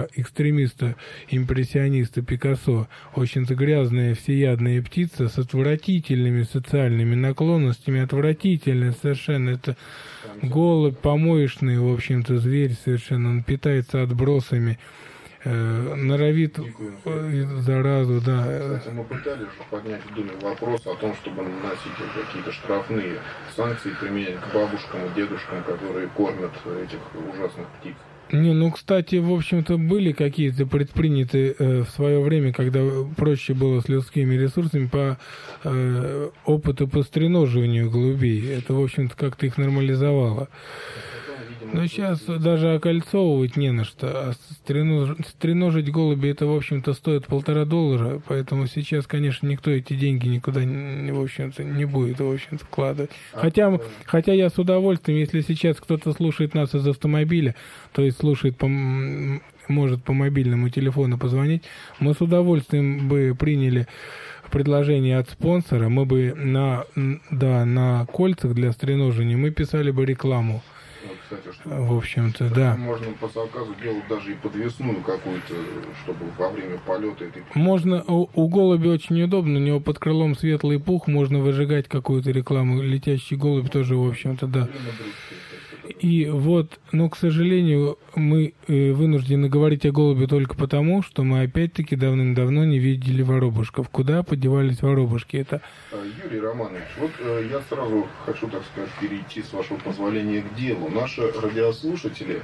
экстремиста, импрессиониста Пикассо, очень грязная, всеядная птица с отвратительными социальными наклонностями, отвратительная совершенно. Это голубь помоечный, в общем-то, зверь совершенно. Он питается отбросами, норовит заразу, да. Кстати, мы пытались же поднять в Думе вопрос о том, чтобы наносить какие-то штрафные санкции применять к бабушкам и дедушкам, которые кормят этих ужасных птиц. Не, ну, кстати, в общем-то, были какие-то предприняты в свое время, когда проще было с людскими ресурсами, по опыту по стреноживанию голубей. Это, в общем-то, как-то их нормализовало. Но сейчас даже окольцовывать не на что. А стреножить голуби, это, в общем-то, стоит $1,5, поэтому сейчас, конечно, никто эти деньги никуда, в общем-то, не будет, в общем-то, вкладывать. Хотя я с удовольствием, если сейчас кто-то слушает нас из автомобиля, то есть слушает, может по мобильному телефону позвонить, мы с удовольствием бы приняли предложение от спонсора, мы бы на кольцах для стреножения мы писали бы рекламу. Кстати, что в общем-то, да. Можно по заказу делать даже и подвесную какую-то, чтобы во время полета этой... Можно, у голуби очень удобно, у него под крылом светлый пух, можно выжигать какую-то рекламу. Летящий голубь тоже, в общем-то, да. И вот, но, к сожалению, мы вынуждены говорить о голубе только потому, что мы опять-таки давным-давно не видели воробушков. Куда подевались воробушки? Это... Юрий Романович, вот я сразу хочу, так сказать, перейти, с вашего позволения, к делу. Наши радиослушатели,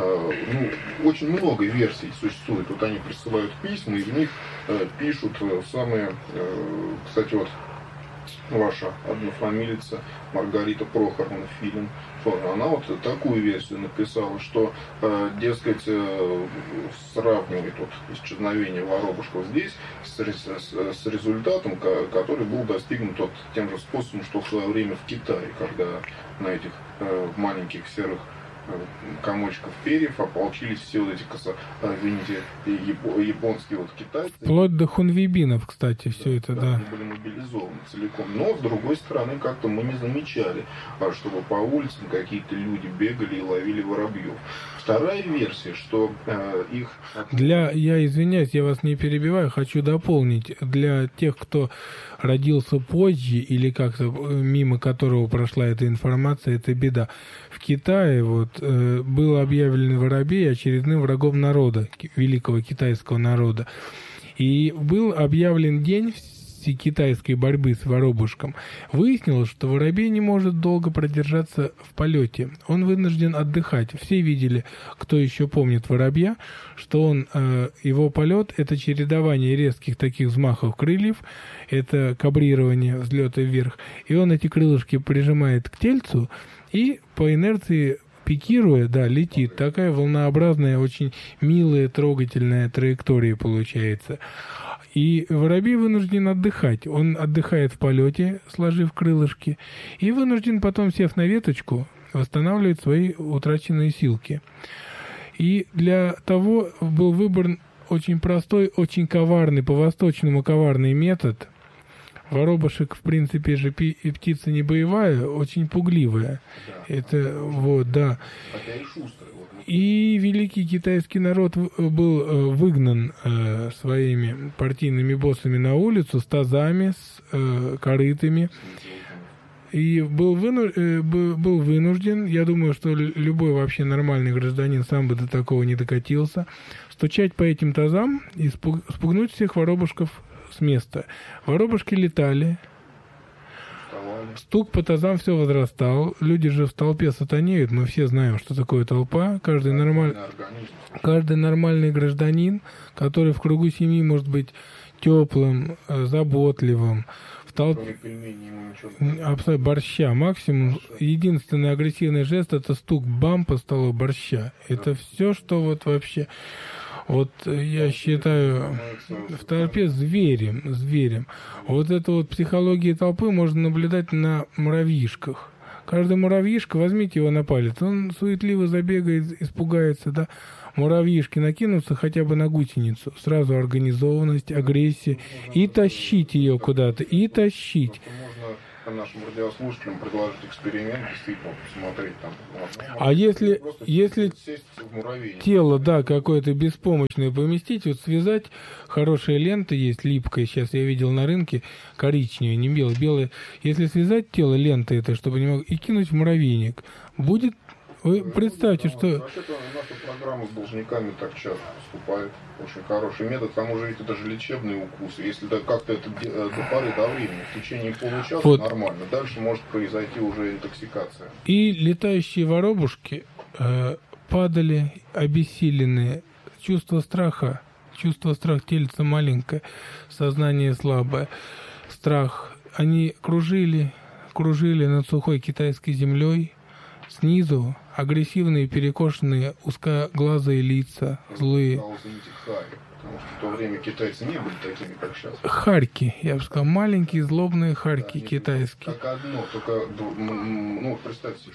очень много версий существует. Вот они присылают письма, и в них пишут самые, кстати, вот ваша однофамилица Маргарита Прохоровна Филин, она вот такую версию написала, что, дескать, сравнивает вот исчезновение воробушков здесь с результатом, который был достигнут вот тем же способом, что в свое время в Китае, когда на этих маленьких серых комочков перьев ополчились все вот эти, извините, японские вот китайцы. Вплоть до хунвейбинов, кстати, все это, да. Они были мобилизованы целиком. Но, с другой стороны, как-то мы не замечали, чтобы по улицам какие-то люди бегали и ловили воробьев. Вторая версия, что их... Я извиняюсь, я вас не перебиваю, хочу дополнить. Для тех, кто родился позже или как-то мимо которого прошла эта информация, это беда. В Китае был объявлен воробей очередным врагом народа, великого китайского народа. И был объявлен день китайской борьбы с воробушком. Выяснилось, что воробей не может долго продержаться в полете. Он вынужден отдыхать. Все видели, кто еще помнит воробья, что его полет — это чередование резких таких взмахов крыльев, это кабрирование, взлеты вверх. И он эти крылышки прижимает к тельцу и по инерции, пикируя, летит. Такая волнообразная, очень милая, трогательная траектория получается. И воробей вынужден отдыхать. Он отдыхает в полете, сложив крылышки, и вынужден потом, сев на веточку, восстанавливать свои утраченные силки. И для того был выбран очень простой, очень коварный, по-восточному коварный метод. Воробушек, в принципе же, птица не боевая, очень пугливая. Да. Это, да. И великий китайский народ был выгнан своими партийными боссами на улицу с тазами, с корытами. И был вынужден, я думаю, что любой вообще нормальный гражданин сам бы до такого не докатился, стучать по этим тазам и спугнуть всех воробушков с места. Воробушки летали. Стук по тазам все возрастал. Люди же в толпе сатанеют. Мы все знаем, что такое толпа. Каждый нормальный гражданин, который в кругу семьи может быть теплым, заботливым, в толпе борща максимум. Единственный агрессивный жест — это стук бам по столу борща. Это все, что вот вообще... Вот я считаю, в толпе зверем. Вот эту вот психологию толпы можно наблюдать на муравьишках. Каждый муравьишка, возьмите его на палец, он суетливо забегает, испугается, да. Муравьишки накинутся хотя бы на гусеницу. Сразу организованность, агрессия. И тащить ее куда-то, и тащить. нашим радиослушателям предложить эксперимент, действительно посмотреть там. А если сесть в муравейник. Тело, да, какое-то беспомощное поместить, вот связать, хорошая лента есть, липкая, сейчас я видел на рынке, коричневая, не белая, белая. Если связать тело лентой это, чтобы не мог, и кинуть в муравейник, будет. Вы представьте, что... Вообще-то наша программа с должниками так часто поступает. Очень хороший метод. К тому же ведь это же лечебные укусы. Если как-то это до поры до времени, в течение получаса вот. Нормально. Дальше может произойти уже интоксикация. И летающие воробушки падали обессиленные. Чувство страха, тельца маленькое, сознание слабое. Страх. Они кружили над сухой китайской землей. Снизу агрессивные, перекошенные, узкоглазые лица, злые. Потому что в то время китайцы не были такими, как сейчас. Харьки, я бы сказал, маленькие злобные харьки, да, китайские. Как одно, только, ну, представьте.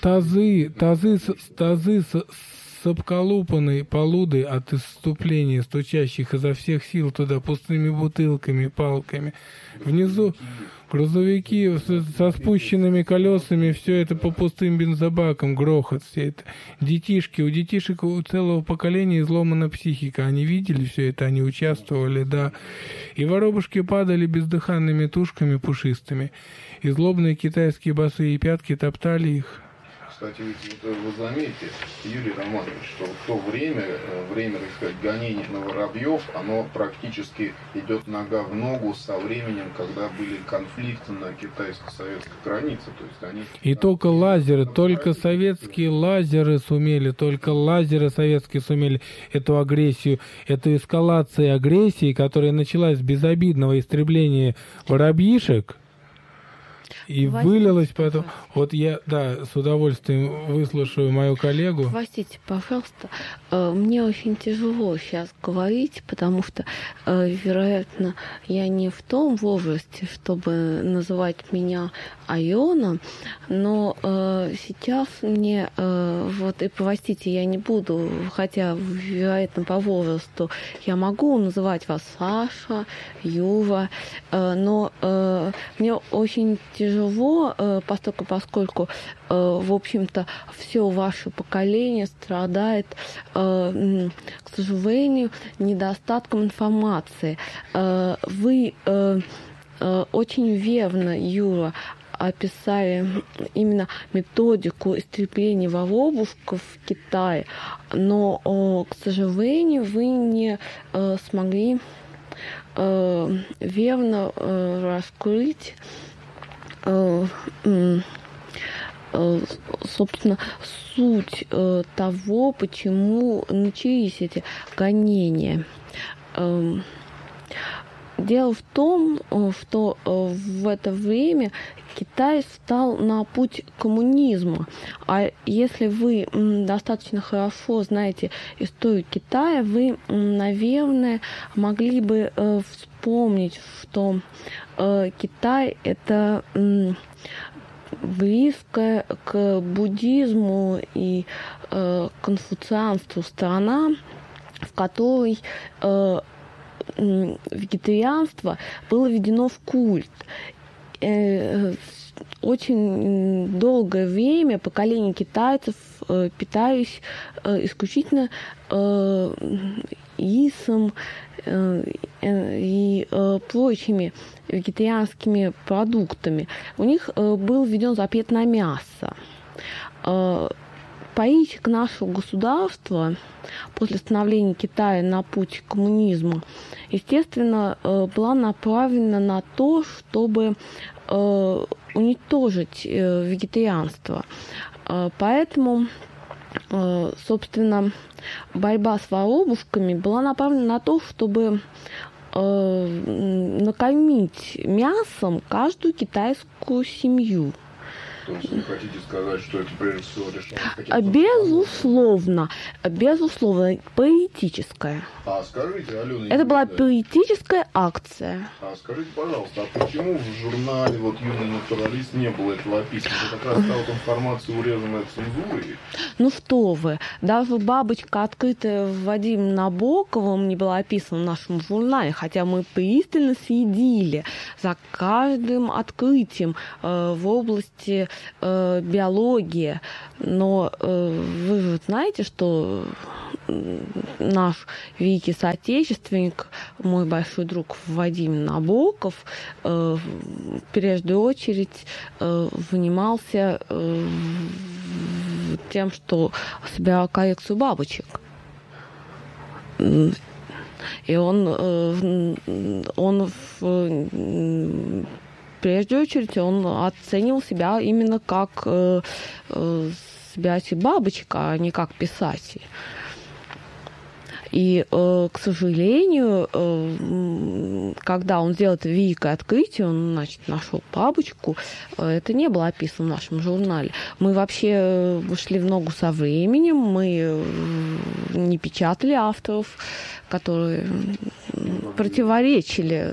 Тазы с обколупанной полудой от исступления, стучащих изо всех сил туда пустыми бутылками, палками. Внизу грузовики со спущенными колесами, все это по пустым бензобакам, грохот, все это. Детишки, у детишек у целого поколения изломана психика. Они видели все это, они участвовали, да. И воробушки падали бездыханными тушками пушистыми. И злобные китайские босые пятки топтали их. Кстати, вы заметите, Юрий Романович, что в то время, так сказать, гонений на воробьев, оно практически идет нога в ногу со временем, когда были конфликты на китайско-советской границе. То есть они... И только лазеры, только советские лазеры сумели, только лазеры советские сумели эту агрессию, эту эскалацию агрессии, которая началась с безобидного истребления воробьишек, и вылилось потом. Вот я, да, с удовольствием выслушаю мою коллегу. Простите, пожалуйста, мне очень тяжело сейчас говорить, потому что, вероятно, я не в том возрасте, чтобы называть меня Алена, но сейчас мне, вот и простите, я не буду, хотя, вероятно, по возрасту я могу называть вас Саша, Юра, но мне очень тяжело, поскольку, в общем-то, все ваше поколение страдает, к сожалению, недостатком информации. Вы очень верно, Юра, описали именно методику истребления воробушков в Китае, но, к сожалению, вы не смогли верно раскрыть, собственно, суть того, почему начались эти гонения. Дело в том, что в это время Китай встал на путь коммунизма. А если вы достаточно хорошо знаете историю Китая, вы, наверное, могли бы вспомнить, что Китай – это близкая к буддизму и конфуцианству страна, в которой вегетарианство было введено в культ. Очень долгое время поколения китайцев питались исключительно рисом и прочими вегетарианскими продуктами. У них был введен запрет на мясо. Политика нашего государства после становления Китая на путь к коммунизму, естественно, была направлена на то, чтобы уничтожить вегетарианство. Поэтому, собственно, борьба с воробушками была направлена на то, чтобы накормить мясом каждую китайскую семью. То есть вы хотите сказать, что это прежде всего решалось безусловно, поэтическая. А скажите, Алена... Это была поэтическая акция. А скажите, пожалуйста, а почему в журнале вот «Юный натуралист» не было этого описано? Это как раз та вот информация, урезанная цензурой? Ну что вы, даже бабочка, открытая Вадимом Набоковым, не была описана в нашем журнале, хотя мы пристально следили за каждым открытием в области биологии. Но вы же знаете, что наш великий соотечественник, мой большой друг Вадим Набоков, прежде очередь занимался тем, что собирал коллекцию бабочек. И он прежде очередь он оценивал себя именно как собиратель бабочек, а не как писатель. И, к сожалению, когда он сделал это великое открытие, он, значит, нашел бабочку, это не было описано в нашем журнале. Мы вообще вышли в ногу со временем, мы не печатали авторов, которые противоречили.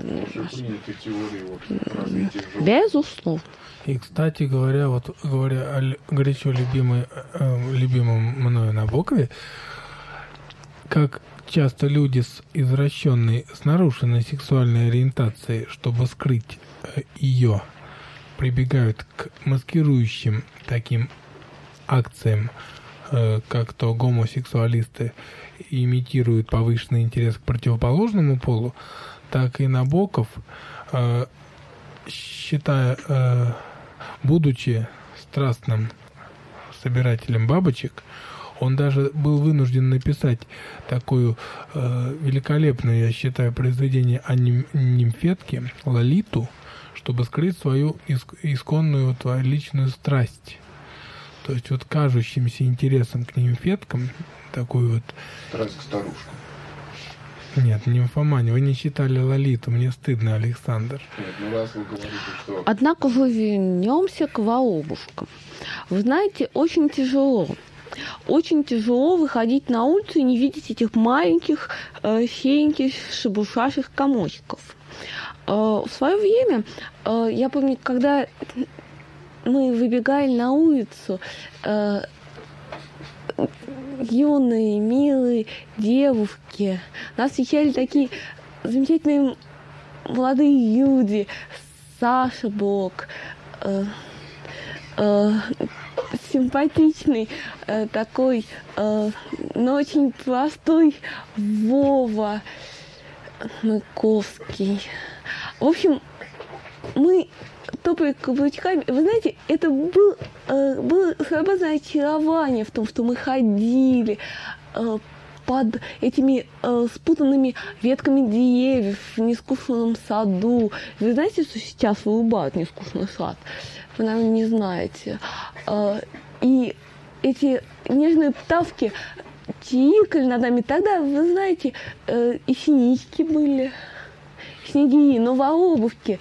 Безусловно. И, кстати говоря, вот говоря о горячо любимом мною Набокове, как часто люди с извращенной, с нарушенной сексуальной ориентацией, чтобы скрыть ее, прибегают к маскирующим таким акциям, как то гомосексуалисты имитируют повышенный интерес к противоположному полу, так и Набоков, будучи страстным собирателем бабочек, он даже был вынужден написать такую великолепную, я считаю, произведение о нимфетке Лолиту, чтобы скрыть свою исконную твою личную страсть. То есть вот кажущимся интересом к нимфеткам, такую вот... Страсть к старушкам. Нет, нимфомания. Вы не читали Лолиту, мне стыдно, Александр. Нет, ну раз вы говорите, что... Однако же вернемся к воробушкам. Вы знаете, очень тяжело. Очень тяжело выходить на улицу и не видеть этих маленьких, сереньких, шебуршащих комочков. В свое время, я помню, когда мы выбегали на улицу, юные, милые девушки, нас встречали такие замечательные молодые люди, Саша Блок, симпатичный такой, но очень простой Вова Мыковский. В общем, мы топали каблучками. Вы знаете, это было своеобразное очарование в том, что мы ходили под этими спутанными ветками деревьев в нескучном саду. Вы знаете, что сейчас вырубают нескучный сад? Вы, наверное, не знаете. И эти нежные птавки чирикали над нами. Тогда, вы знаете, и синички были, снеги, но воробушки.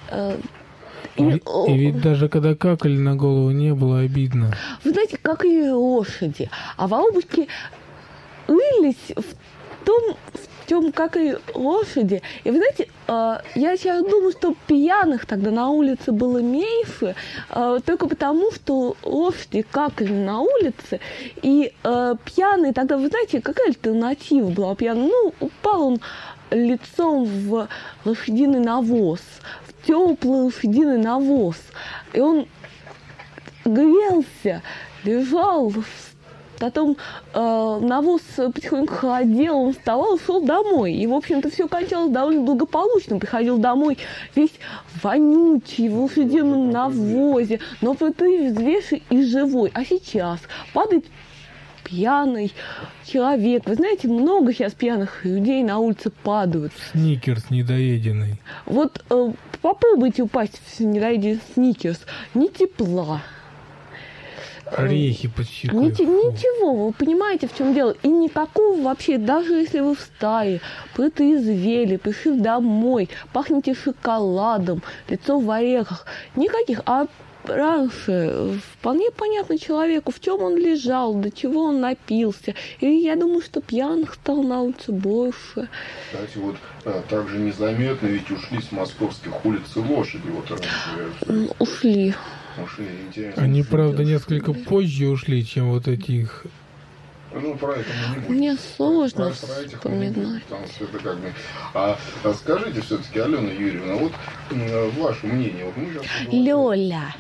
И ведь даже когда какали на голову, не было обидно. Вы знаете, как и лошади. А воробушки рылись в том, как и лошади. И вы знаете, я сейчас думаю, что пьяных тогда на улице было меньше, только потому, что лошади какали на улице, и пьяный тогда, вы знаете, какая альтернатива была пьяный? Ну, упал он лицом в лошадиный навоз, в теплый лошадиный навоз, и он грелся, лежал, потом навоз потихоньку холодел, он вставал, шел домой. И, в общем-то, все кончалось довольно благополучно. Приходил домой весь вонючий, в лошадином навозе, но ты взвешенный и живой. А сейчас падает пьяный человек. Вы знаете, много сейчас пьяных людей на улице падают. Сникерс недоеденный. Вот попробуйте упасть в недоеденный сникерс. Ни тепла. Орехи под щекой. Ничего, вы понимаете, в чем дело. И никакого вообще, даже если вы встали, протрезвели, пришли домой, пахнете шоколадом, лицо в орехах, никаких. А раньше вполне понятно человеку, в чем он лежал, до чего он напился. И я думаю, что пьяных стало на улице больше. Кстати, вот также незаметно ведь ушли с московских улиц и лошади. Вот раньше. Ушли. Ушли, интересно. Они, правда, несколько позже ушли, чем вот эти их. Ну, про это мы не будем. Мне сложно про этих вспоминать. Потому что это как бы... А скажите все-таки, Алена Юрьевна, вот ваше мнение. Вот мы сейчас Лёля.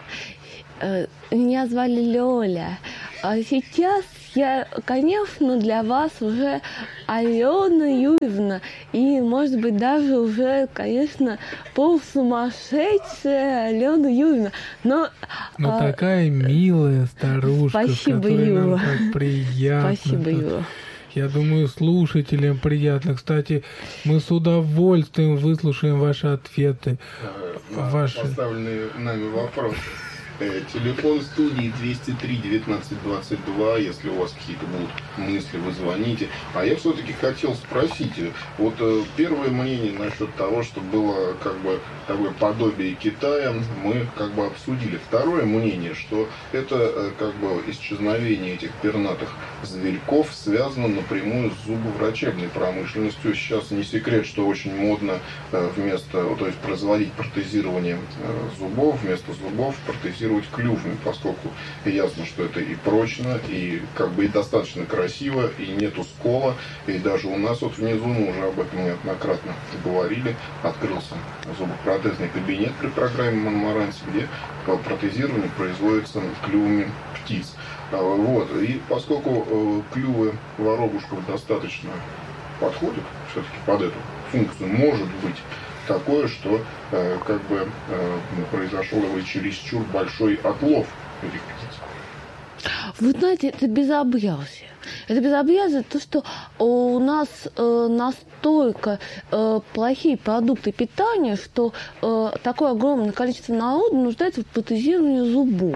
Меня звали Лёля. А сейчас я, конечно, для вас уже Алена Юрьевна. И, может быть, даже уже, конечно, полусумасшедшая Алена Юрьевна. Но такая милая старушка, спасибо, с которой нам Юра. так приятно. Спасибо, Юра. Я думаю, слушателям приятно. Кстати, мы с удовольствием выслушаем ваши ответы. Поставленные нами вопросы. Телефон студии 203-19-22. Если у вас какие-то будут мысли, вы звоните. А я все-таки хотел спросить. Вот первое мнение насчет того, что было как бы такое подобие Китая, мы как бы обсудили. Второе мнение, что это как бы исчезновение этих пернатых зверьков связано напрямую с зубоврачебной промышленностью. Сейчас не секрет, что очень модно вместо, то есть производить протезирование зубов, вместо зубов протезировать клювами, поскольку ясно, что это и прочно, и как бы и достаточно красиво, и нету скола. И даже у нас вот внизу, мы уже об этом неоднократно говорили, открылся зубопротезный кабинет при программе Монмаранси, где протезирование производится клювами птиц. Вот. И поскольку клювы воробушков достаточно подходят все-таки под эту функцию, может быть такое, что как бы произошел его чересчур большой отлов этих птиц. Вы знаете, это безобразие. Это безобразие, то, что у нас настолько плохие продукты питания, что такое огромное количество народа нуждается в протезировании зубов.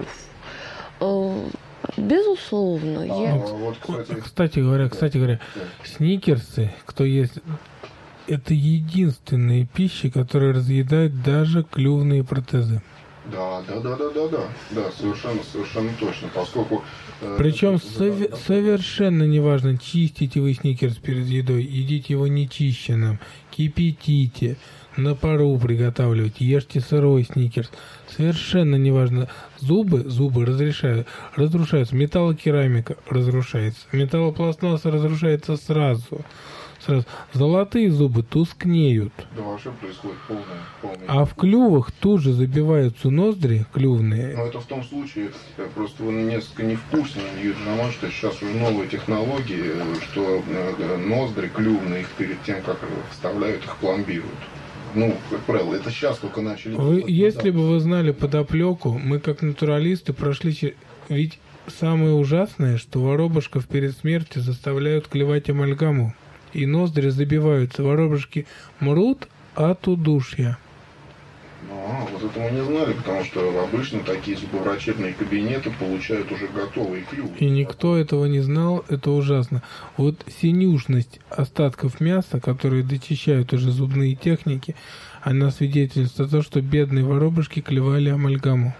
Безусловно. Кстати говоря, сникерсы, кто есть... Это единственная пища, которая разъедает даже клювные протезы. Да, совершенно точно, поскольку... Причем совершенно неважно, чистите вы сникерс перед едой, едите его нечищенным, кипятите, на пару приготавливайте, ешьте сырой сникерс. Совершенно неважно, зубы разрушаются, металлокерамика разрушается, металлопластмасса разрушается сразу. Золотые зубы тускнеют. Да, вообще происходит полное. А в клювах тут же забиваются ноздри клювные. Но это в том случае, просто вы несколько не в курсе, Юрий Романович, что сейчас уже новые технологии, что ноздри клювные, их перед тем, как вставляют, их пломбируют. Ну, как правило, это сейчас только начали. Если бы вы знали подоплеку, мы как натуралисты прошли... Ведь самое ужасное, что воробушков перед смертью заставляют клевать амальгаму. И ноздри забиваются, воробушки мрут от удушья. Вот это мы не знали, потому что обычно такие зубоврачебные кабинеты получают уже готовые клювы. И никто этого не знал, это ужасно. Вот синюшность остатков мяса, которые дочищают уже зубные техники, она свидетельствует о том, что бедные воробушки клевали амальгаму.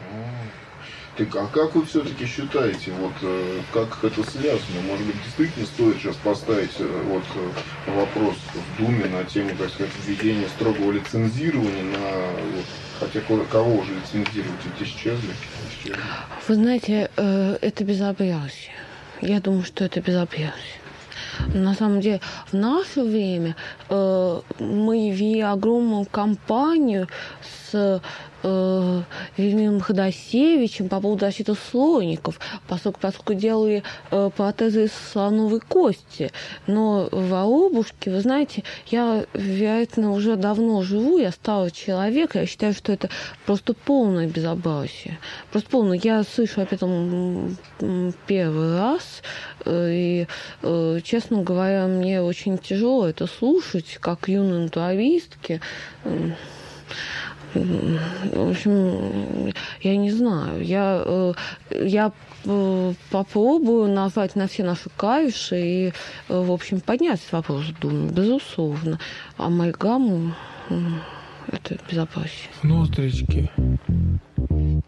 А как вы все-таки считаете, вот как это связано? Может быть, действительно стоит сейчас поставить вот вопрос в Думе на тему, так сказать, введения строгого лицензирования на хотя кого уже лицензировать, ведь исчезли. Вы знаете, это безобразие. Я думаю, что это безобразие. На самом деле, в наше время мы вели огромную кампанию с Владимиром Ходосевичем по поводу защиты слоников, поскольку делали протезы из слоновой кости. Но воробушки, вы знаете, я, вероятно, уже давно живу, я старый человек, я считаю, что это просто полное безобразие. Просто полное. Я слышу об этом первый раз, и, честно говоря, мне очень тяжело это слушать, как юной натуралистке. В общем, я не знаю. Я попробую назвать на все наши клавиши и, в общем, поднять вопрос, думаю, безусловно. Амальгаму – это безопаснее. Ноздрички.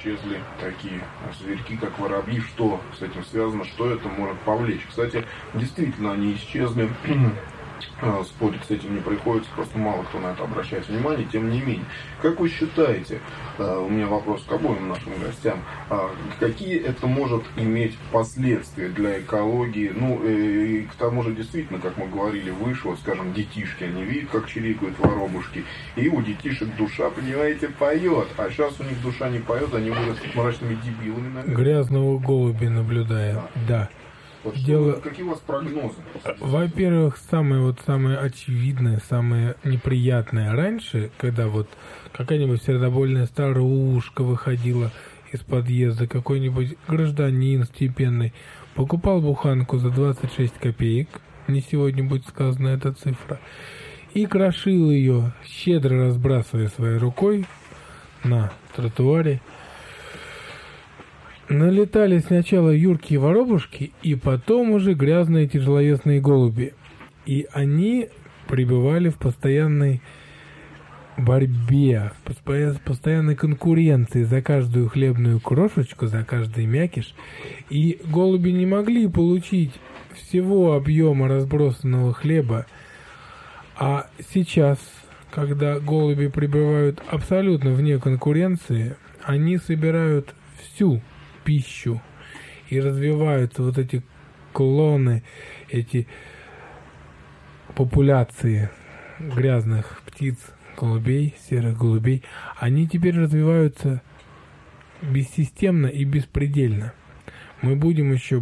исчезли такие зверьки, как воробьи. Что с этим связано, что это может повлечь? Кстати, действительно, они исчезли. Спорить с этим не приходится, просто мало кто на это обращает внимание, тем не менее. Как вы считаете, у меня вопрос к обоим нашим гостям, какие это может иметь последствия для экологии? Ну, и к тому же, действительно, как мы говорили выше, вот, скажем, детишки, они видят, как чирикают воробушки, и у детишек душа, понимаете, поет, а сейчас у них душа не поет, они будут мрачными дебилами, наверное. Грязного голубя наблюдая, да. Вот какие у вас прогнозы? Во-первых, самое очевидное, самое неприятное раньше, когда вот какая-нибудь сердобольная старушка выходила из подъезда, какой-нибудь гражданин степенный, покупал буханку за 26 копеек, не сегодня будет сказана эта цифра, и крошил ее, щедро разбрасывая своей рукой на тротуаре. Налетали сначала юркие воробушки, и потом уже грязные тяжеловесные голуби. И они пребывали в постоянной борьбе, в постоянной конкуренции за каждую хлебную крошечку, за каждый мякиш. И голуби не могли получить всего объема разбросанного хлеба. А сейчас, когда голуби пребывают абсолютно вне конкуренции, они собирают всю пищу, и развиваются вот эти клоны, эти популяции грязных птиц, голубей, серых голубей, они теперь развиваются бессистемно и беспредельно. Мы будем еще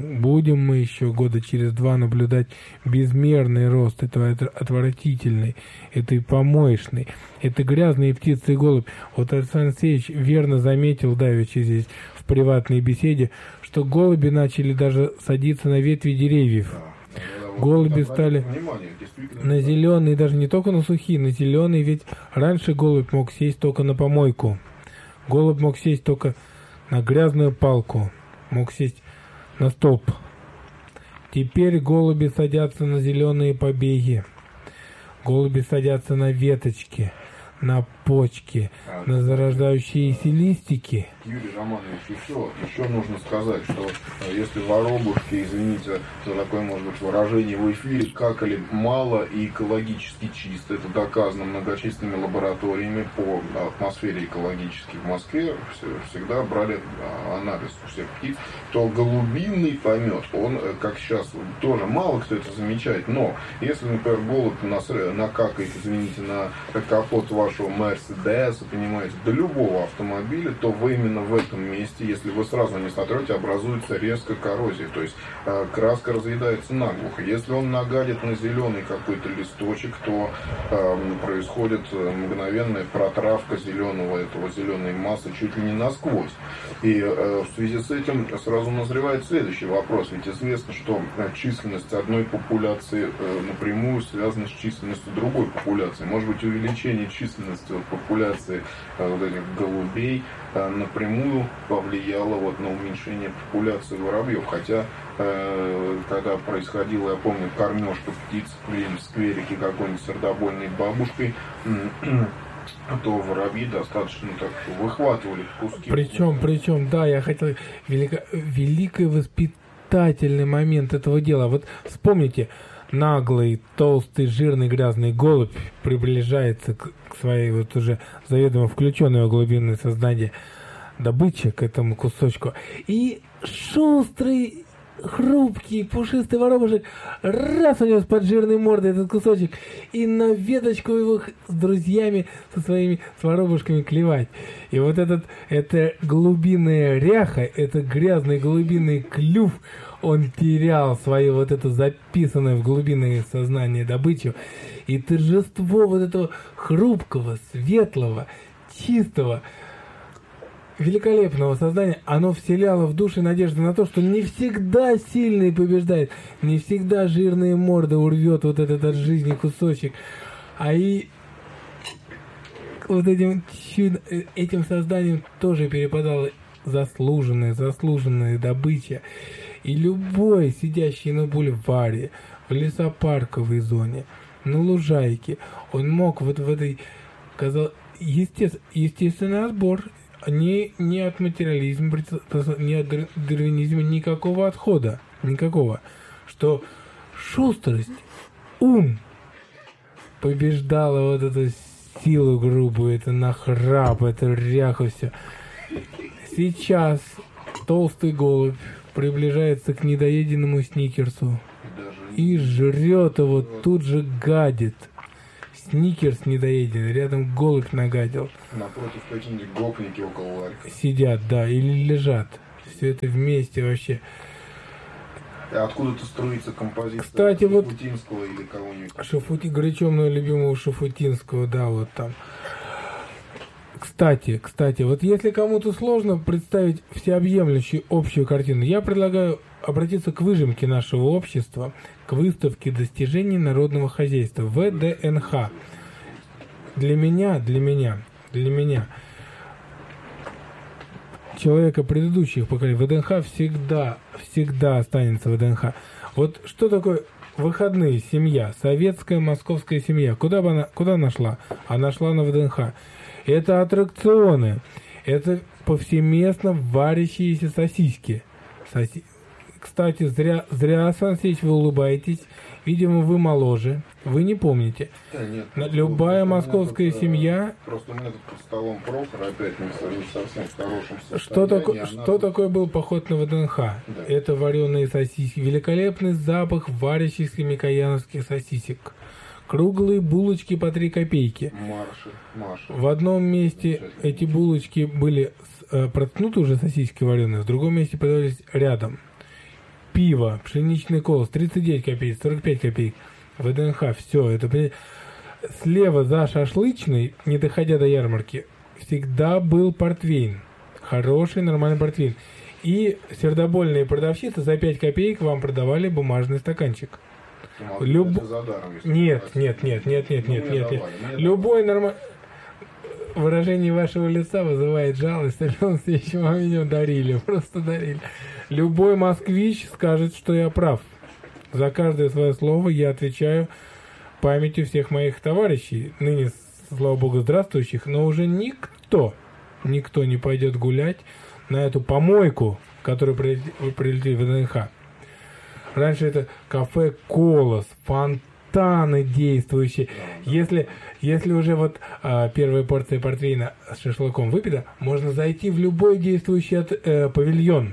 года через 2 наблюдать безмерный рост этого отвратительной, этой помоечной, этой грязной птицы и голубь. Вот Александр Алексеевич верно заметил давеча здесь в приватной беседе, что голуби начали даже садиться на ветви деревьев. Голуби стали на зеленые, даже не только на сухие, на зеленые, ведь раньше голубь мог сесть только на помойку. Голубь мог сесть только на грязную палку, мог сесть на столб. Теперь голуби садятся на зеленые побеги. Голуби садятся на веточки, на почки, на зарождающиеся листики. Юрий Романович, еще нужно сказать, что если воробушки, извините за такое, может быть, выражение в эфире, какали мало и экологически чисто, это доказано многочисленными лабораториями по атмосфере экологически в Москве, всегда брали анализ у всех птиц, то голубиный помет, он, как сейчас, тоже мало кто это замечает, но если, например, голубь накакает, извините, на капот вашего Мерседеса, понимаете, до любого автомобиля, то вы именно в этом месте, если вы сразу не сотрете, образуется резкая коррозия, то есть краска разъедается наглухо. Если он нагадит на зеленый какой-то листочек, то происходит мгновенная протравка зеленой массы чуть ли не насквозь. И в связи с этим сразу назревает следующий вопрос, ведь известно, что численность одной популяции напрямую связана с численностью другой популяции. Может быть, увеличение численности популяции вот этих голубей напрямую повлияло на уменьшение популяции воробьев. Хотя, когда происходило, я помню, кормежка птиц в скверике какой-нибудь сердобольной бабушкой, то воробьи достаточно так выхватывали куски. Причем, да, я хотел... Великий воспитательный момент этого дела. Вот вспомните, наглый, толстый, жирный, грязный голубь приближается к своей вот уже заведомо включенной в глубинное сознание добычи, к этому кусочку. И шустрый, хрупкий, пушистый воробушек раз унес под жирной мордой этот кусочек и на веточку его с друзьями, с воробушками клевать. И вот эта голубиная ряха, этот грязный голубиный клюв, он терял свою вот эту записанную в глубинное сознание добычу. И торжество вот этого хрупкого, светлого, чистого, великолепного сознания, оно вселяло в души надежду на то, что не всегда сильный побеждает, не всегда жирная морда урвет вот этот от жизни кусочек, а и вот этим созданием тоже перепадала заслуженная добыча. И любой, сидящий на бульваре, в лесопарковой зоне, на лужайке, он мог вот в этой, естественный отбор, ни от материализма, ни от дарвинизма никакого отхода. Никакого. Что шустрость, ум побеждала вот эту силу грубую, это нахрап, это ряху все. Сейчас толстый голубь приближается к недоеденному сникерсу и жрет его, тут же гадит. Сникерс недоеденный, рядом голубь нагадил. Напротив какие-нибудь гопники около ларька. Сидят, да, или лежат. Все это вместе вообще. А откуда-то строится композиция, кстати, Шафутинского или кого-нибудь? Горячо мною любимого Шафутинского, да, вот там. Кстати, вот если кому-то сложно представить всеобъемлющую общую картину, я предлагаю обратиться к выжимке нашего общества, к выставке достижений народного хозяйства, ВДНХ. Для меня, человека предыдущих поколений, ВДНХ всегда останется ВДНХ. Вот что такое выходные, семья, советская московская семья? Куда она шла? Она шла на ВДНХ. Это аттракционы, это повсеместно варящиеся сосиски. Кстати, зря, Сан Саныч, вы улыбаетесь. Видимо, вы моложе, вы не помните. Нет, любая московская семья... Просто у меня тут под столом Прохор опять не совсем в хорошем состоянии. Что такое был поход на ВДНХ? Да. Это вареные сосиски. Великолепный запах варящихся микояновских сосисек. Круглые булочки по 3 копейки. Марши. В одном месте эти булочки были проткнуты уже сосиски вареные, в другом месте подавались рядом. Пиво, пшеничный колос, 39 копеек, 45 копеек. ВДНХ, все. Это слева за шашлычной, не доходя до ярмарки, всегда был портвейн. Хороший, нормальный портвейн. И сердобольные продавщицы за 5 копеек вам продавали бумажный стаканчик. Нет. Любой нормальный... Выражение вашего лица вызывает жалость, Александр Алексеевич, вам меня дарили, просто дарили. Любой москвич скажет, что я прав. За каждое свое слово я отвечаю памятью всех моих товарищей, ныне, слава богу, здравствующих, но уже никто не пойдет гулять на эту помойку, в которую вы прилетели в ВДНХ. Раньше это кафе «Колос», фонтаны действующие. Если уже вот первая порция портвейна с шашлыком выпита, можно зайти в любой действующий павильон,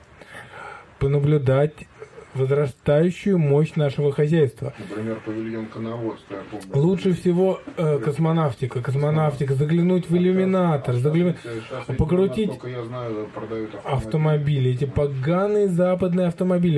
понаблюдать возрастающую мощь нашего хозяйства. Например, павильон коноводства, я помню. Лучше всего космонавтика, заглянуть в иллюминатор, покрутить автомобили, эти поганые западные автомобили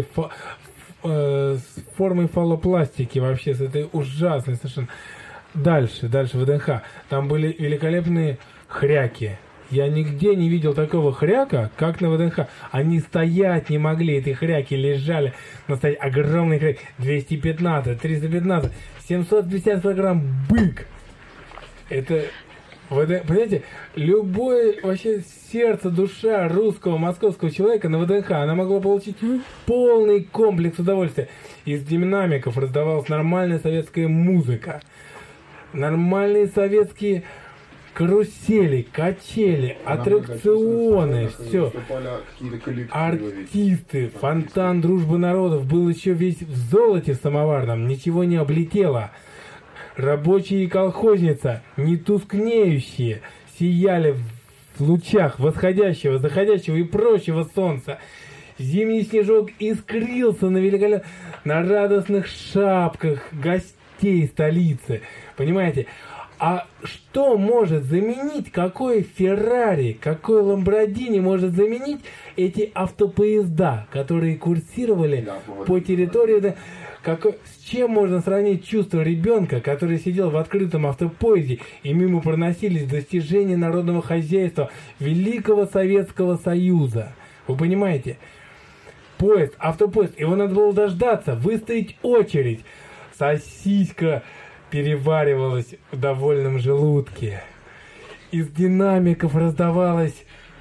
с формой фалопластики, вообще с этой ужасной совершенно. Дальше ВДНХ. Там были великолепные хряки. Я нигде не видел такого хряка, как на ВДНХ. Они стоять не могли, эти хряки лежали. Огромный хряк. 215, 315, 750 килограмм бык. Это, понимаете, любое вообще сердце, душа русского, московского человека на ВДНХ, она могла получить полный комплекс удовольствия. Из динамиков раздавалась нормальная советская музыка. Нормальные советские карусели, качели, аттракционы, все. Артисты, фонтан дружбы народов был еще весь в золоте самоварном, ничего не облетело. Рабочие и колхозница, не тускнеющие, сияли в лучах восходящего, заходящего и прочего солнца. Зимний снежок искрился на радостных шапках гостей столицы. Понимаете? А что может заменить, какой Феррари, какой Ламборджини может заменить эти автопоезда, которые курсировали по территории... С чем можно сравнить чувство ребенка, который сидел в открытом автопоезде, и мимо проносились достижения народного хозяйства Великого Советского Союза? Вы понимаете? Автопоезд, его надо было дождаться, выстоять очередь. Сосиска переваривалась в довольном желудке. Из динамиков раздавалась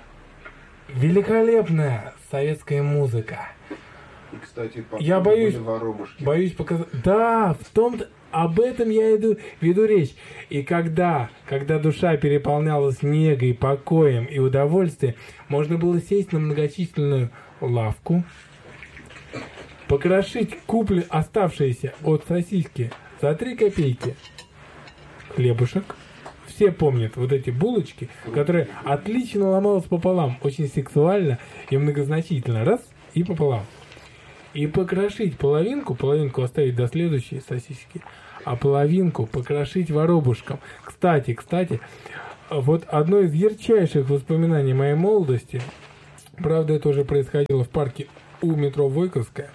великолепная советская музыка. И, кстати, я боюсь показать. Да, в том-то... об этом я веду речь. И когда душа переполнялась негой, покоем и удовольствием, можно было сесть на многочисленную лавку, покрошить оставшиеся от сосиски за 3 копейки хлебушек. Все помнят вот эти булочки, которые отлично ломалась пополам, очень сексуально и многозначительно. Раз, и пополам. И покрошить половинку оставить до следующей сосиски, а половинку покрошить воробушком. Кстати, вот одно из ярчайших воспоминаний моей молодости, правда, это уже происходило в парке у метро Войковская,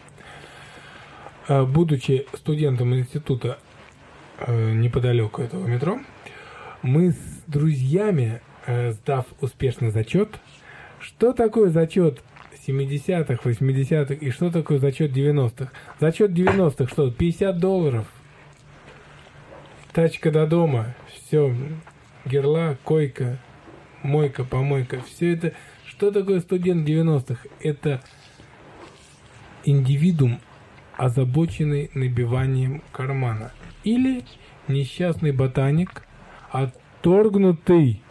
будучи студентом института неподалеку этого метро, мы с друзьями, сдав успешно зачет, что такое зачет 70-х, 80-х и что такое зачет 90-х? Зачет 90-х что? $50. Тачка до дома, все, герла, койка, мойка, помойка, все это. Что такое студент 90-х? Это индивидуум, озабоченный набиванием кармана. Или несчастный ботаник, отторгнутый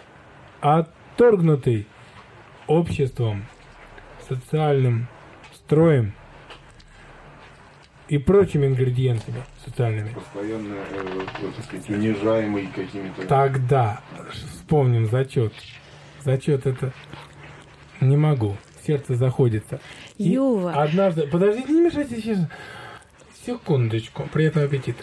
обществом, социальным строем и прочими ингредиентами социальными. Постоянно, так сказать, унижаемый какими-то... Тогда вспомним зачет. Зачет это... Не могу. Сердце заходится. Юва. Однажды... Подождите, не мешайте сейчас. Секундочку. Приятного аппетита.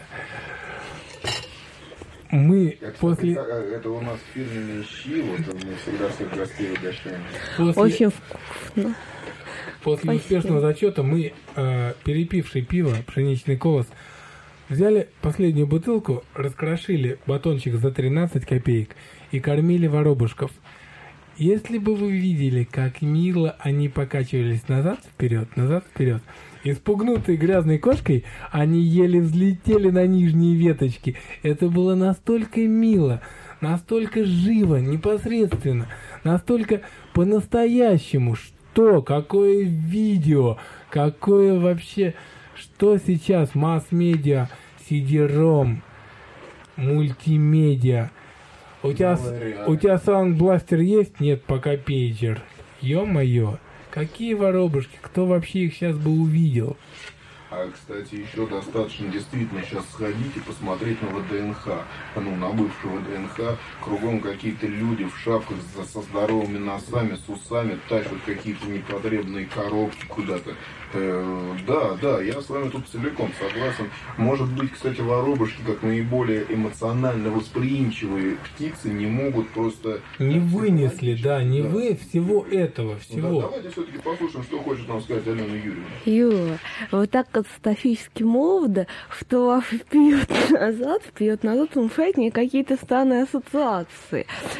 Мы после... Это у нас фирменные щи, вот мы всегда всех гостей угощаем. Очень вкусно. После успешного зачета мы, перепивший пиво, пшеничный колос, взяли последнюю бутылку, раскрошили батончик за 13 копеек и кормили воробушков. Если бы вы видели, как мило они покачивались назад-вперед, испугнутые грязной кошкой, они еле взлетели на нижние веточки. Это было настолько мило, настолько живо, непосредственно, настолько по-настоящему. Что? Какое видео? Какое вообще... Что сейчас? Масс-медиа, CD-ROM, мультимедиа. У тебя саунд-бластер есть? Нет, пока пейджер. Ё-моё. Какие воробушки? Кто вообще их сейчас бы увидел? А, кстати, еще достаточно действительно сейчас сходить и посмотреть на ВДНХ. На бывшего ВДНХ. Кругом какие-то люди в шапках со здоровыми носами, с усами, тащат какие-то непотребные коробки куда-то. Да, я с вами тут целиком согласен. Может быть, кстати, воробушки, как наиболее эмоционально восприимчивые птицы, не могут просто... Не вынесли, вы всего этого, всего. Да, давайте все-таки послушаем, что хочет нам сказать Алена Юрьевна. Юра, вот так катастрофически молодо, что вперед назад внушает мне какие-то странные ассоциации.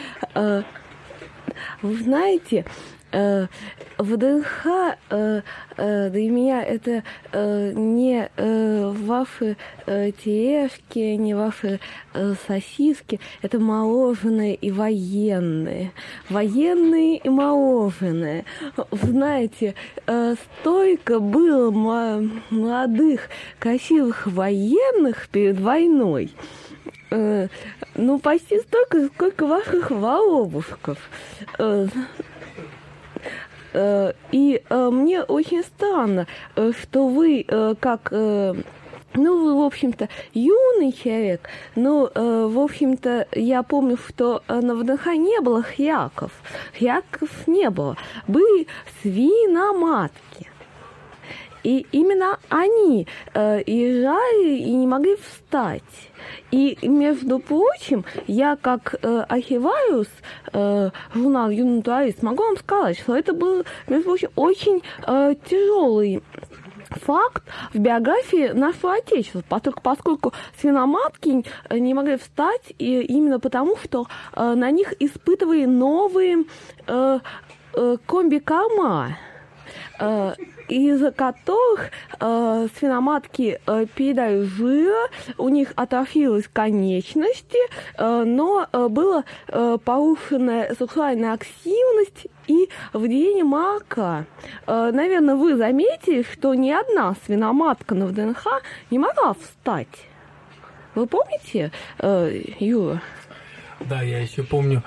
Вы знаете, ВДНХ для меня это не ваши тележки, не ваши сосиски, это мороженое и военные. Военные и мороженое. Вы знаете, столько было молодых, красивых военных перед войной. Почти столько, сколько ваших воробушков. И мне очень странно, что вы как... вы, в общем-то, юный человек, но, в общем-то, я помню, что на ВДНХ не было хряков. Хряков не было. Были свиноматки. И именно они езжали и не могли встать. И, между прочим, я как архивариус журнала «Юный натуралист» могу вам сказать, что это был, между прочим, очень тяжелый факт в биографии нашего Отечества, поскольку свиноматки не могли встать, и именно потому, что на них испытывали новые комби-корма, из-за которых свиноматки передали жира, у них атрофировались конечности, но была повышенная сексуальная активность и выделение молока. Наверное, вы заметили, что ни одна свиноматка на ВДНХ не могла встать. Вы помните, Юра? Да, я еще помню,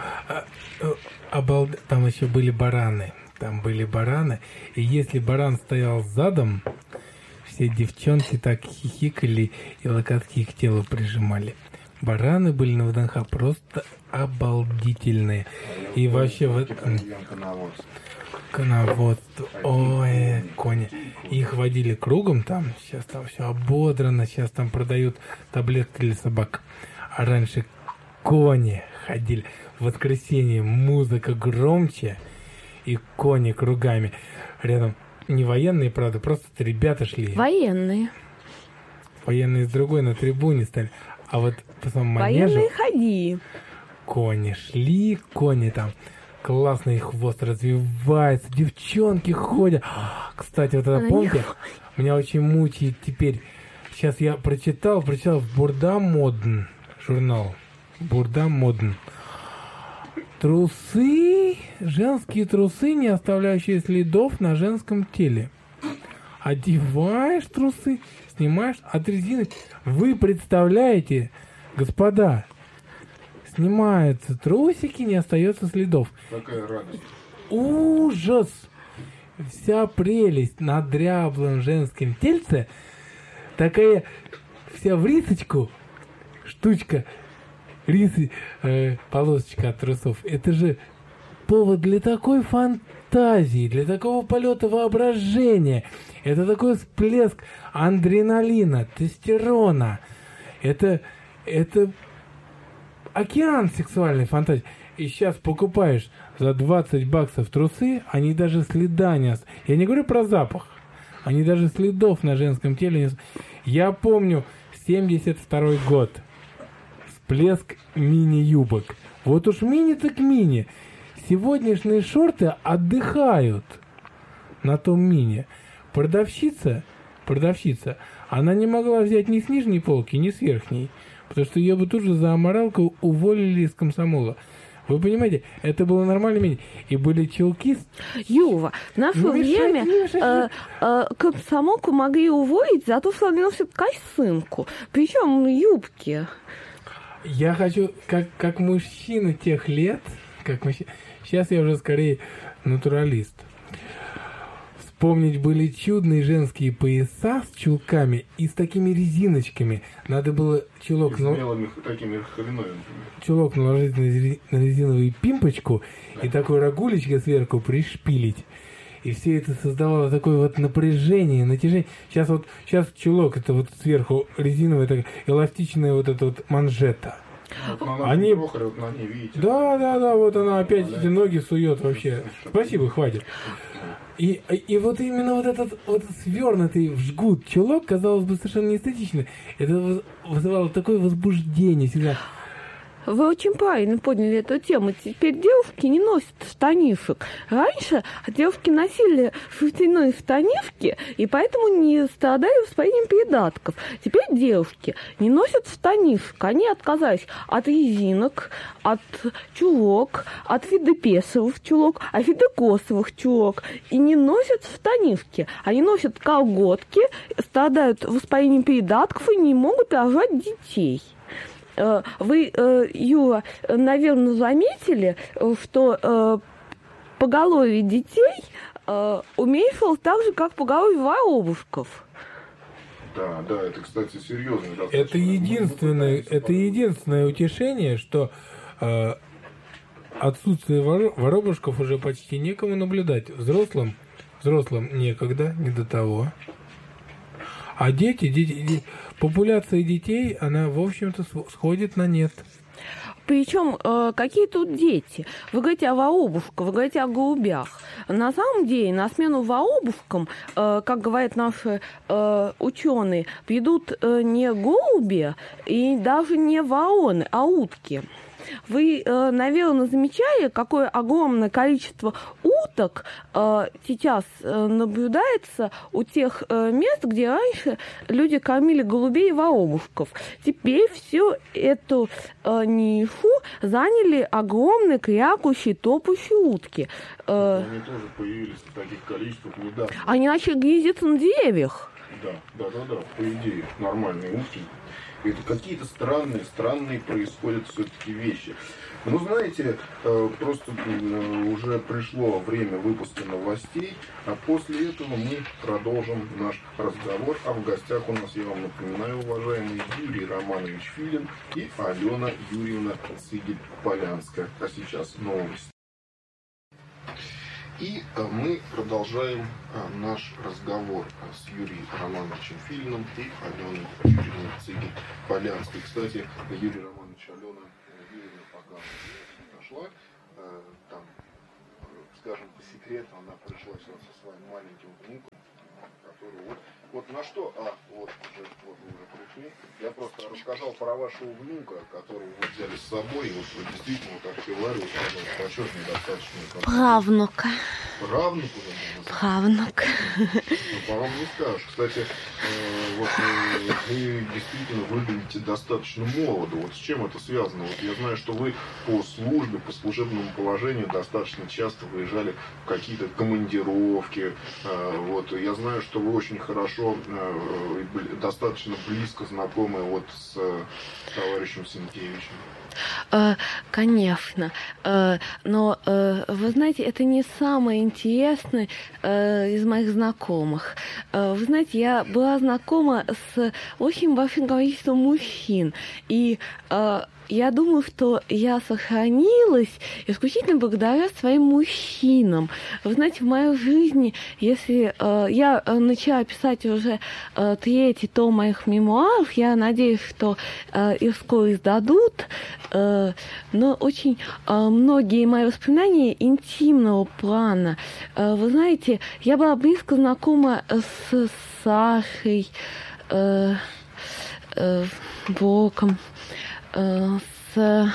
там еще были бараны. Там были бараны, и если баран стоял задом, все девчонки так хихикали и локотки к телу прижимали. Бараны были на ВДНХ просто обалдительные. И вообще вот коноводство. Ой, кони. Их водили кругом там. Сейчас там все ободрано. Сейчас там продают таблетки для собак. А раньше кони ходили. В воскресенье музыка громче. И кони кругами. Рядом не военные, правда, просто ребята шли. Военные. Военные с другой на трибуне стали. А вот по самому манежу... Военные ходи. Кони шли, кони там. Классно их хвост развивается. Девчонки ходят. Кстати, вот это помните? Меня очень мучает теперь. Сейчас я прочитал Бурда Модн журнал. Бурда Модн. Трусы, женские трусы, не оставляющие следов на женском теле. Одеваешь трусы, снимаешь от резины. Вы представляете, господа, снимаются трусики, не остается следов. Какая радость. Ужас! Вся прелесть на дряблом женском тельце, такая вся в рисочку, штучка, полосочка от трусов. Это же повод для такой фантазии, для такого полета воображения. Это такой всплеск адреналина, тестостерона. Это океан сексуальной фантазии. И сейчас покупаешь за $20 трусы, они даже следа не оставляют. Я не говорю про запах. Они даже следов на женском теле не оставляют. Я помню 72 год. Всплеск мини-юбок. Вот уж мини так мини. Сегодняшние шорты отдыхают на том мини. Продавщица, она не могла взять ни с нижней полки, ни с верхней. Потому что ее бы тут же за аморалку уволили из комсомола. Вы понимаете, это было нормально мини. И были чулки... Юва, в наше время комсомолку могли уволить за то, что она носит косынку. Причем юбки. Я хочу, как мужчина тех лет, сейчас я уже скорее натуралист. Вспомнить были чудные женские пояса с чулками и с такими резиночками. Надо было чулок наложить на резиновую пимпочку и такой рогулечкой сверху пришпилить. И все это создавало такое вот напряжение, натяжение. Сейчас чулок, это вот сверху резиновая, такая эластичная вот эта вот манжета. Они... Да, вот она опять эти ноги сует вообще. Спасибо, хватит. И вот именно вот этот вот свернутый в жгут чулок, казалось бы, совершенно неэстетично. Это вызывало такое возбуждение всегда. Вы очень правильно поняли эту тему. Теперь девушки не носят штанишек. Раньше девушки носили шерстяные штанишки, и поэтому не страдали воспалением придатков. Теперь девушки не носят штанишек. Они отказались от резинок, от чулок, от фидепесовых чулок, от фидекосовых чулок. И не носят штанишки. Они носят колготки, страдают воспалением придатков и не могут рожать детей. Вы, Юра, наверное, заметили, что поголовье детей уменьшилось так же, как поголовье воробушков. Да, это, кстати, серьезно. Это единственное утешение, что отсутствие воробушков уже почти некому наблюдать. Взрослым некогда, не до того. А дети, популяция детей, она, в общем-то, сходит на нет. Причем, какие тут дети? Вы говорите о воробушках, вы говорите о голубях. На самом деле, на смену воробушкам, как говорят наши ученые, придут не голуби и даже не вороны, а утки. Вы, наверное, замечали, какое огромное количество уток сейчас наблюдается у тех мест, где раньше люди кормили голубей и воробушков. Теперь всю эту нишу заняли огромные крякающие, топающие утки. Они тоже появились в таких количествах недавно. Они начали гнездиться на деревьях. Да, по идее, нормальные утки. Это какие-то странные происходят все-таки вещи. Ну, знаете, просто уже пришло время выпуска новостей, а после этого мы продолжим наш разговор. А в гостях у нас, я вам напоминаю, уважаемый Юрий Романович Филин и Алена Юрьевна Цигель-Полянская. А сейчас новости. И мы продолжаем наш разговор с Юрием Романовичем Филиным и Аленой Юрьевной Цигель-Полянской. Кстати, Юрий Романович, Алена Юрьевна пока нашла. Там, скажем, по секрету, она пришла сюда со своим маленьким внуком, который вот на что, вот вы уже пришли. Я просто рассказал про вашего внука, которого вы взяли с собой, и вот действительно, как ты говорил, почетный достаточно. Правнука. Правнук уже? Правнук. Ну, по-моему, не скажешь. Кстати, вот вы действительно выглядите достаточно молодо. Вот с чем это связано? Вот я знаю, что вы по службе, по служебному положению достаточно часто выезжали в какие-то командировки. Вот. Я знаю, что вы очень хорошо, достаточно близко знакомы вот с товарищем Сенкевичем. Конечно. Но, вы знаете, это не самое интересное из моих знакомых. Вы знаете, я была знакома с очень большим количеством мужчин. И я думаю, что я сохранилась исключительно благодаря своим мужчинам. Вы знаете, в моей жизни, если я начала писать уже 3-й том моих мемуаров, я надеюсь, что их скоро издадут, но очень многие мои воспоминания интимного плана. Вы знаете, я была близко знакома с Сашей Боком, с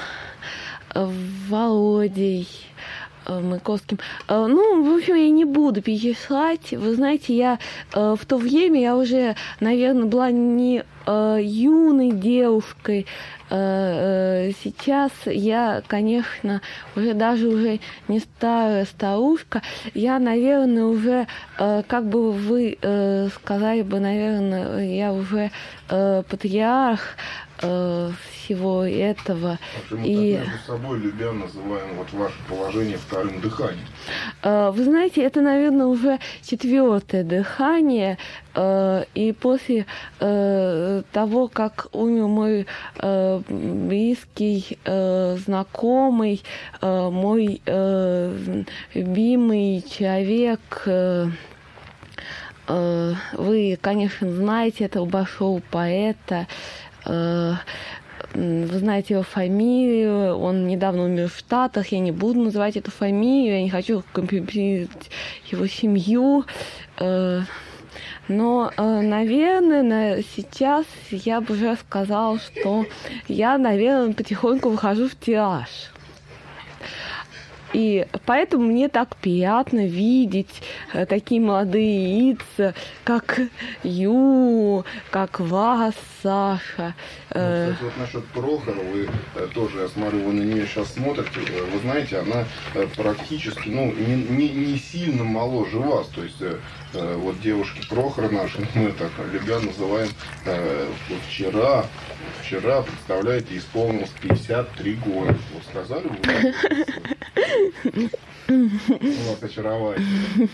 Володей Маяковским. Ну, в общем, я не буду перечислять. Вы знаете, я в то время я уже, наверное, была не юной девушкой. Сейчас я, конечно, уже не старая старушка. Я, наверное, уже, как бы вы сказали бы, наверное, я уже патриарх всего этого. Мы между собой любя называем вот ваше положение вторым дыханием. Вы знаете, это, наверное, уже 4-е дыхание. И после того, как умер мой близкий, знакомый, мой любимый человек, вы, конечно, знаете этого большого поэта, вы знаете его фамилию, он недавно умер в Штатах, я не буду называть эту фамилию, я не хочу компрометировать его семью, но, наверное, сейчас я бы уже сказала, что я, наверное, потихоньку выхожу в тираж. И поэтому мне так приятно видеть такие молодые лица, как как вас, Саша. Кстати, вот насчет Прохора, вы тоже, я смотрю, вы на нее сейчас смотрите, вы знаете, она практически, не сильно моложе вас, то есть вот девушки Прохора наши, мы так любя называем, вчера, представляете, исполнилось 53 года. Вот сказали вы? У вас очаровательно.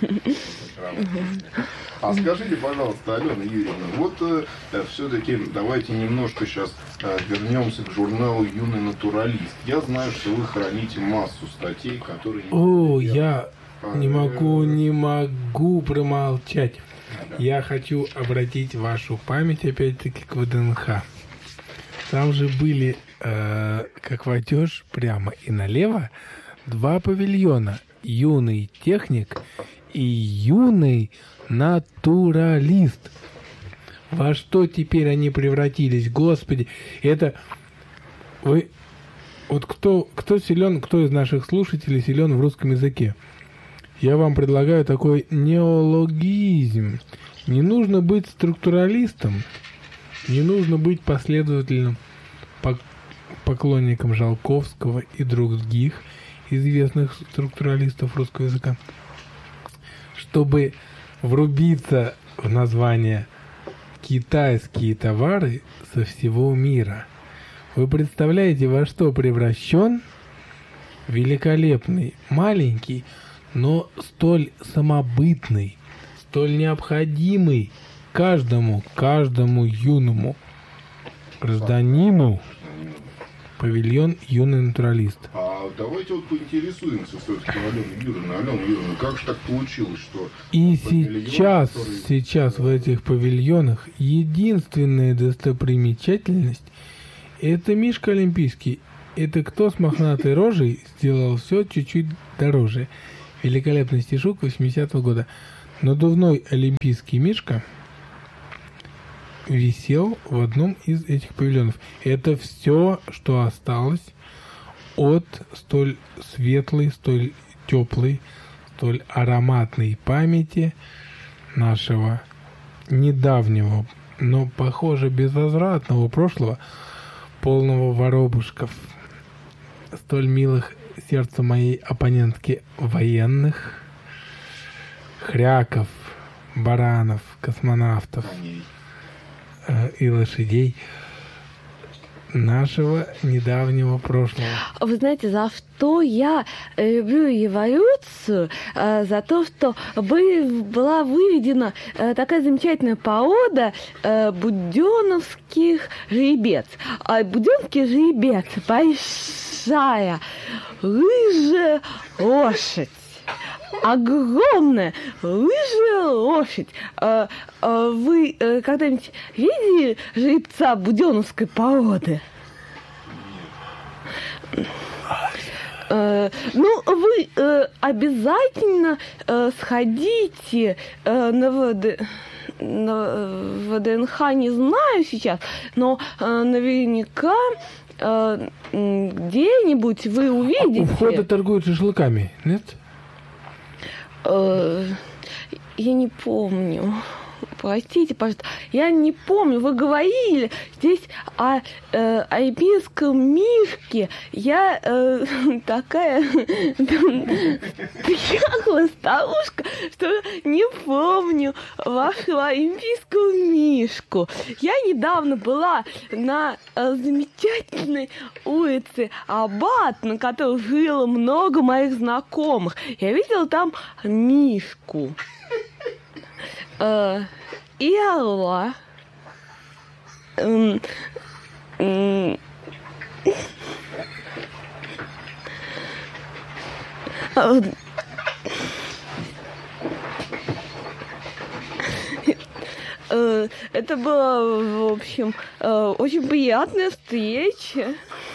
А скажите, пожалуйста, Алена Юрьевна, вот все-таки давайте немножко сейчас вернемся к журналу «Юный натуралист». Я знаю, что вы храните массу статей, которые... Я не могу промолчать. Я хочу обратить вашу память опять-таки к ВДНХ. Там же были, как войдешь прямо и налево, 2 павильона. Юный техник и юный натуралист. Во что теперь они превратились? Господи, это... Вы... Вот кто силен, кто из наших слушателей силен в русском языке? Я вам предлагаю такой неологизм. Не нужно быть структуралистом, не нужно быть последовательным поклонником Жалковского и других известных структуралистов русского языка, чтобы врубиться в название «Китайские товары со всего мира». Вы представляете, во что превращен великолепный, маленький, но столь самобытный, столь необходимый каждому юному гражданину павильон «Юный натуралист». А давайте вот поинтересуемся все-таки Аленой Юрьевной. Алена Юрьевна, как же так получилось, что... И сейчас в этих павильонах единственная достопримечательность — это Мишка Олимпийский. Это кто с мохнатой рожей сделал все чуть-чуть дороже. Великолепный стишок 80-го года. Надувной олимпийский Мишка висел в одном из этих павильонов. Это все, что осталось от столь светлой, столь теплой, столь ароматной памяти нашего недавнего, но, похоже, безвозвратного прошлого, полного воробушков, столь милых сердцу моей оппонентки военных, хряков, баранов, космонавтов и лошадей нашего недавнего прошлого. Вы знаете, за что я люблю эволюцию? За то, что была выведена такая замечательная порода буденовских жеребец. А буденовский жеребец — большая, рыжая лошадь. Огромная рыжая лошадь. Вы когда-нибудь видели жеребца буденовской породы? Ну, вы обязательно сходите на ВДНХ, не знаю сейчас, но наверняка где-нибудь вы увидите. У входа торгуют шашлыками, нет? Я не помню. Простите, пожалуйста. Я не помню. Вы говорили здесь о альпийском мишке. Я такая дряхлая старушка, что не помню вашего олимпийского мишку. Я недавно была на замечательной улице Аббат, на которой жило много моих знакомых. Я видела там мишку. И орла. Это была, в общем, очень приятная встреча.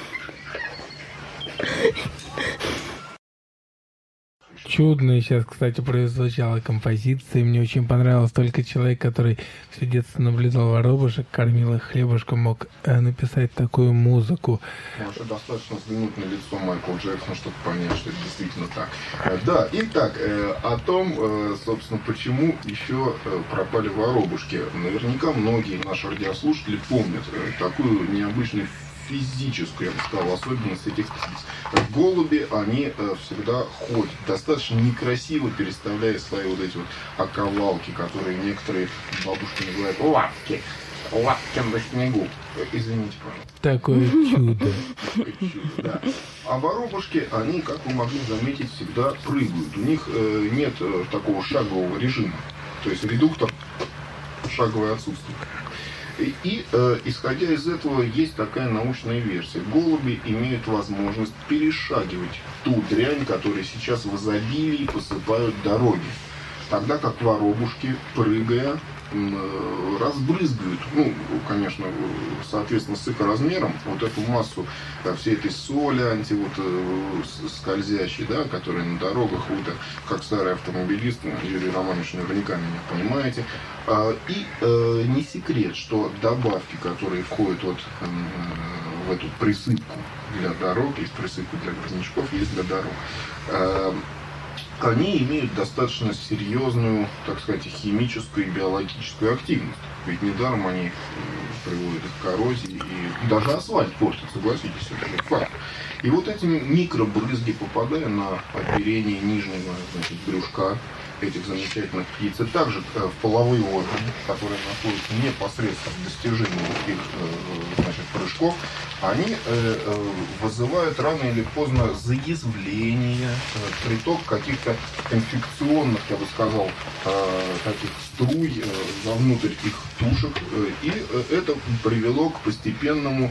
Чудная сейчас, кстати, прозвучала композиция. Мне очень понравилось. Только человек, который все детство наблюдал воробушек, кормил их хлебушком, мог написать такую музыку. Может, достаточно взглянуть на лицо Майкла Джексона, чтобы понять, что это действительно так. Да, итак, о том, собственно, почему еще пропали воробушки. Наверняка многие наши радиослушатели помнят такую необычную физическую, я бы сказал, особенность этих птиц. Голуби, они всегда ходят, достаточно некрасиво переставляя свои вот эти вот оковалки, которые некоторые бабушки называют лапки на снегу. Извините, пожалуйста. Такое чудо. Да. А воробушки, они, как вы могли заметить, всегда прыгают. У них нет такого шагового режима. То есть редуктор шаговое отсутствие. И исходя из этого, есть такая научная версия. Голуби имеют возможность перешагивать ту дрянь, которую сейчас в изобилии посыпают дороги. Тогда как воробушки, прыгая, разбрызгивают, ну, конечно, соответственно, с их размером, вот эту массу всей этой соли скользящей, да, которая на дорогах, вы, как старый автомобилист, Юрий Романович, наверняка меня понимаете. И не секрет, что добавки, которые входят вот в эту присыпку для дорог, есть присыпка для грузнячков, есть для дорог, они имеют достаточно серьезную, так сказать, химическую и биологическую активность. Ведь недаром они приводит к коррозии, и даже асфальт портит, согласитесь, это факт. И вот эти микробрызги, попадая на оперение нижнего, значит, брюшка этих замечательных птиц, и также в половые органы, которые находятся непосредственно в достижении их, значит, прыжков, они вызывают рано или поздно заязвление, приток каких-то инфекционных, я бы сказал, таких струй вовнутрь их тушек, и это привело к постепенному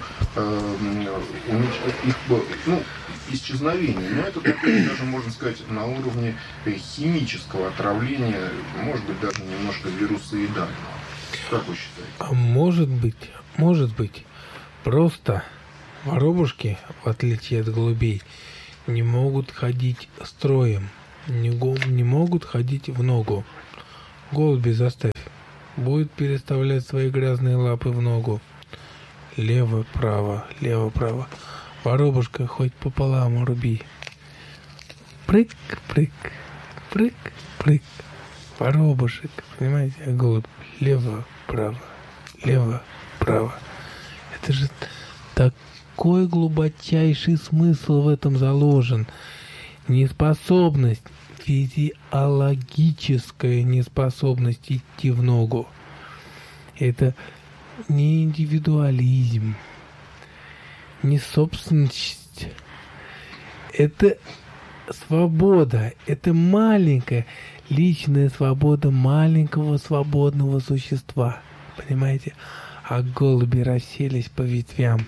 их, исчезновению. Но это такое, даже можно сказать, на уровне химического отравления, может быть, даже немножко вирусоидального. Как вы считаете? А может быть, просто воробушки, в отличие от голубей, не могут ходить строем, не могут ходить в ногу. Голуби заставь, будет переставлять свои грязные лапы в ногу. Лево-право, лево-право. Воробушка хоть пополам руби. Прыг-прыг, прыг-прыг. Воробушек, понимаете, а голубь лево-право, лево-право. Это же такой глубочайший смысл в этом заложен. Неспособность, физиологическая неспособность идти в ногу. Это не индивидуализм, не собственность. Это свобода. Это маленькая личная свобода маленького свободного существа. Понимаете? А голуби расселись по ветвям.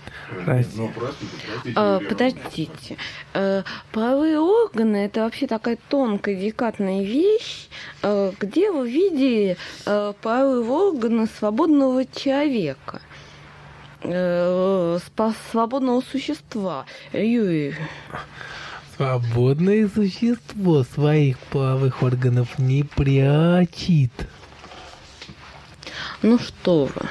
Подождите. Половые органы – это вообще такая тонкая, деликатная вещь. Где вы видели половые органы свободного человека? Свободного существа? Юрий. Свободное существо своих половых органов не прячет. Ну что вы.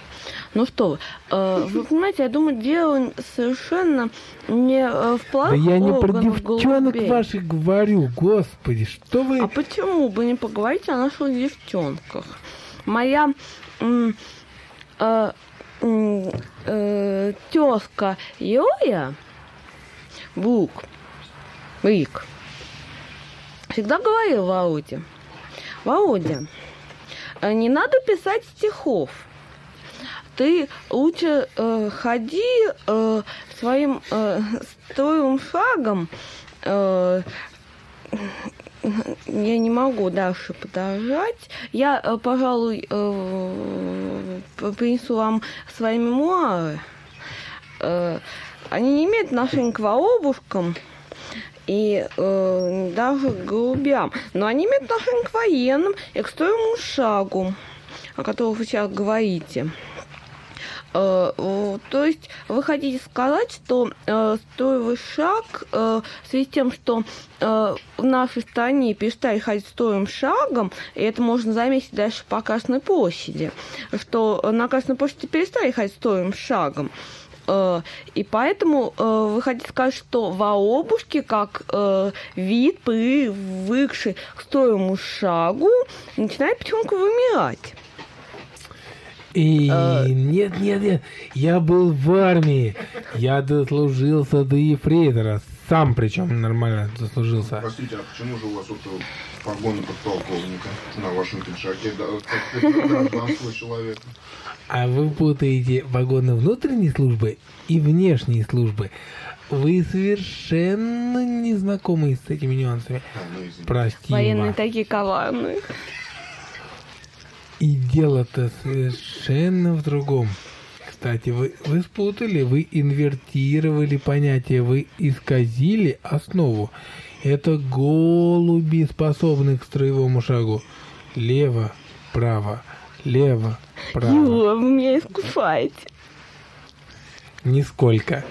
Вы понимаете, я думаю, дело совершенно не в половых органах. Да я не про девчонок голубей. ваших говорю, господи, что вы... А почему бы не поговорить о наших девчонках? Моя тёзка Юля Брик всегда говорила Володя, не надо писать стихов. Ты лучше ходи своим строевым шагом. Я не могу дальше продолжать. Я, пожалуй, принесу вам свои мемуары. Они не имеют отношения к воробушкам и даже к голубям, но они имеют отношение к военным и к строевому шагу, о котором вы сейчас говорите. То есть вы хотите сказать, что строевой шаг в связи с тем, что в нашей стране перестали ходить строевым шагом, и это можно заметить дальше по Красной площади, что на Красной площади перестали ходить строевым шагом. И поэтому вы хотите сказать, что воробушки, как вид, привыкший к строевому шагу, начинает потихоньку вымирать. И нет, я был в армии, я дослужился до ефрейтора, сам причем нормально дослужился. Простите, а почему же у вас вот погоны подполковника на вашем пиджаке, гражданского человека? А вы путаете погоны внутренней службы и внешней службы. Вы совершенно не знакомы с этими нюансами. Прости. Военные такие коварные. И дело-то совершенно в другом. Кстати, вы спутали, вы инвертировали понятие, вы исказили основу. Это голуби, способны к строевому шагу. Лево, право, лево, право. Юра, вы меня искушаете. Нисколько.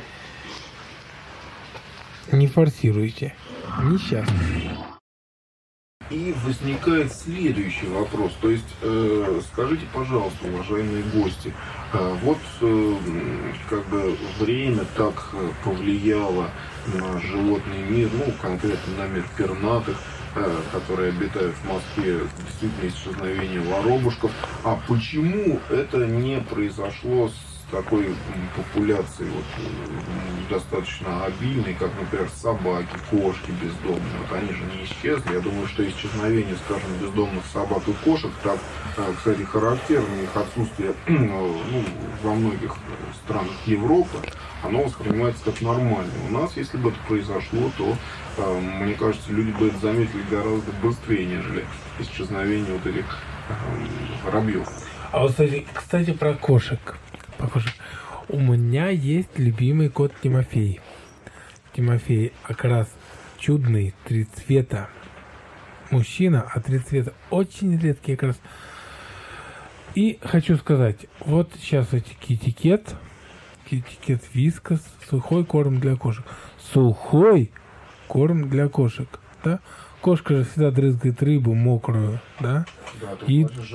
Не форсируйте. Несчастный. И возникает следующий вопрос. То есть, скажите, пожалуйста, уважаемые гости, вот как бы время так повлияло на животный мир, ну, конкретно на мир пернатых, которые обитают в Москве, действительно исчезновение воробушков. А почему это не произошло с такой популяцией достаточно обильной, как, например, собаки, кошки бездомные? Вот они же не исчезли. Я думаю, что исчезновение, скажем, бездомных собак и кошек, так, кстати, характерно их отсутствие во многих странах Европы, оно воспринимается как нормально. У нас, если бы это произошло, то, мне кажется, люди бы это заметили гораздо быстрее, нежели исчезновение вот этих воробьев. А вот, кстати, про кошек. У меня есть любимый кот Тимофей. Тимофей окрас чудный, 3 цвета. Мужчина, а 3 цвета. Очень редкий окрас. И хочу сказать, вот сейчас эти китикет Вискас, сухой корм для кошек. Сухой корм для кошек, да? Кошка же всегда дрызгает рыбу мокрую, да? Да, и